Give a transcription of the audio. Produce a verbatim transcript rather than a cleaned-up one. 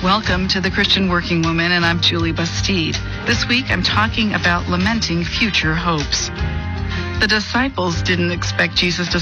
Welcome to The Christian Working Woman, and I'm Julie Bastide. This week I'm talking about lamenting future hopes. The disciples didn't expect Jesus to